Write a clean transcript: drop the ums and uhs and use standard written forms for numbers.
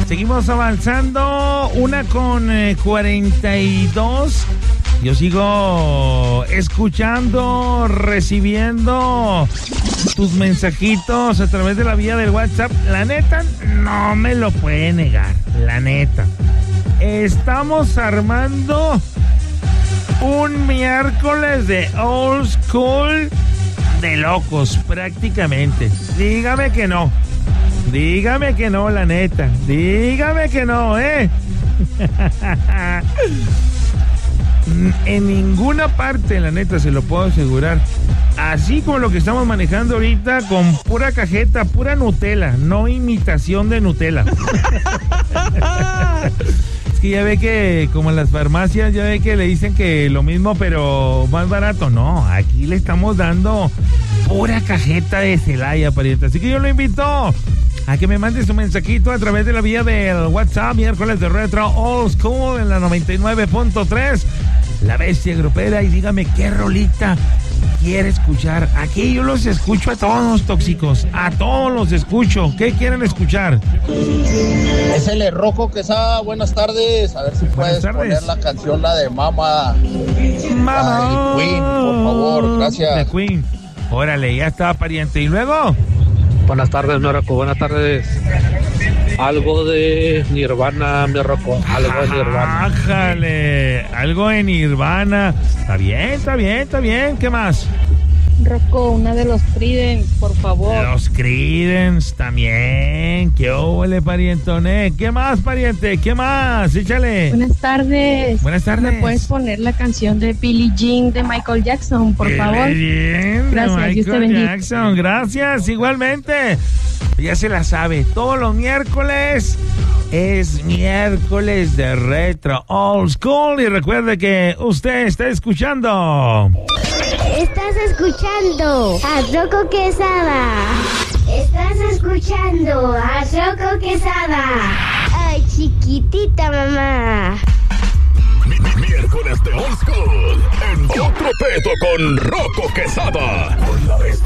Seguimos avanzando. 1:42. Yo sigo escuchando, recibiendo tus mensajitos a través de la vía del WhatsApp. La neta, no me lo puede negar. La neta. Estamos armando un miércoles de old school de locos, prácticamente. Dígame que no. Dígame que no, la neta. Dígame que no, En ninguna parte, la neta, se lo puedo asegurar. Así como lo que estamos manejando ahorita, con pura cajeta, pura Nutella, no imitación de Nutella. Es que ya ve que, como en las farmacias, ya ve que le dicen que lo mismo, pero más barato. No, aquí le estamos dando pura cajeta de Celaya, pariente. Así que yo lo invito a que me mande su mensajito a través de la vía del WhatsApp, miércoles de Retro Old School en la 99.3, La Bestia Grupera, y dígame qué rolita quiere escuchar. Aquí yo los escucho a todos, tóxicos, a todos los escucho. ¿Qué quieren escuchar? Es el Rocco Quesada, buenas tardes. A ver si puedes poner la canción, la de Mama. Mama. De Queen, por favor, gracias. De Queen. Órale, ya está, pariente. ¿Y luego? Buenas tardes, mi Rocco, buenas tardes. Algo de Nirvana, mi Rocco, algo de Nirvana. Ájale, algo de Nirvana. Está bien, está bien, está bien. ¿Qué más? Rocco, una de los Creedence, por favor. Los Creedence también. ¿Qué óvole, parientone? ¿Qué más, pariente? ¿Qué más? Échale. Buenas tardes. Buenas tardes. ¿Me puedes poner la canción de Billie Jean de Michael Jackson, por favor? Bien, gracias, Dios te bendiga. Jackson, gracias, igualmente. Ya se la sabe, todos los miércoles es miércoles de Retro Old School. Y recuerde que usted está escuchando. Estás escuchando a Rocco Quesada. Estás escuchando a Rocco Quesada. Ay, chiquitita mamá. Miércoles de Old School en Otro Pedo con Rocco Quesada. Por La Bestia.